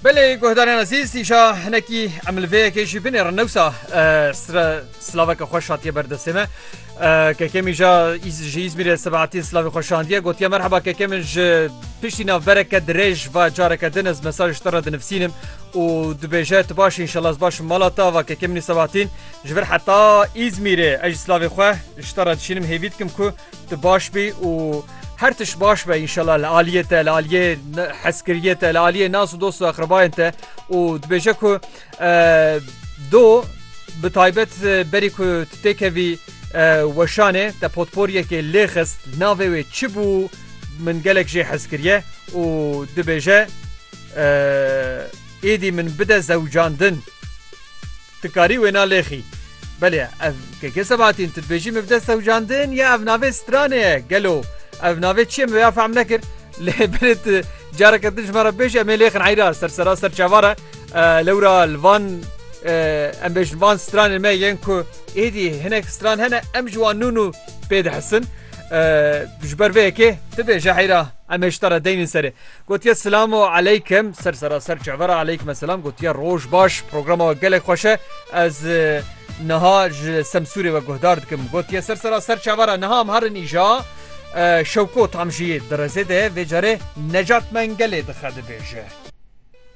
بله گهداران عزیز ایشا هنکی عملوه کشی بینی رنوسا سلاوک خوش هاتیه بردسته که کمی جا جیز میره سبعتی سلاوی خوشاندیه گوتیه مرحبا که کمی پشتی ناف برکه درج و جارکه دنز مساج تره دنفسینم و دبیجه تباش انشالله باش مالاتا و که کمی سبعتین جبر حتی ایزمیره اج سلاوی خواه اشتره دشینم هیوید کم که تباش بی و هر تش باش به انشالله العالیت العالیه حسکریت العالیه ناس و دوست و اقربایت و دبیجه که دو به تایبت بری که تکوی وشانه تا پودپوریه که لیخست ناوه و چی بو من گلک جه حسکریه و دبیجه ایدی من بده زوجاندن تکاری و اینا لیخی بله که سبعتین تدبیجی مبده زوجاندن یا افناوه سترانه گلو افناوه چیه مبیا فهم نکر لبرت جارك دنج مرة بيش أمي خن عيرا سر شوارع لورا الفان ام بيش فان ستران ما ينكو ايدي هناك ستران هنا ام جوانونو بيد حسن جبر بيكي تبي جحيرا ام اشترى دين سري قلت يا السلام عليكم سر شوارع عليكم السلام قلت يا روج باش برنامج قالك خوشه از نهاج سمسوري وجهدار دكم قلت يا سر شوارع نهام هرن إيجا شوكو تامجي درزه ده وجاره نجات منگله دخد بیشه